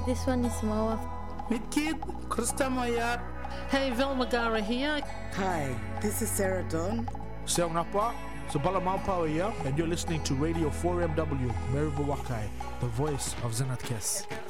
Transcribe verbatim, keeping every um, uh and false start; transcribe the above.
This one is Mawa. Meet Kid, Krista Mayat. Hey, Velma Gara here. Hi, this is Sarah Dawn. Seong Napa, Sabala Maupawa here, and you're listening to Radio four M W, Maribu Wakai, the voice of Zenat Kes.